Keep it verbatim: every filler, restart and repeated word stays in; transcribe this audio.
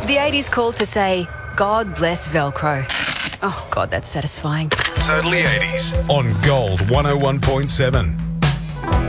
The eighties called to say, God bless Velcro. Oh, God, that's satisfying. Totally eighties on Gold one oh one point seven.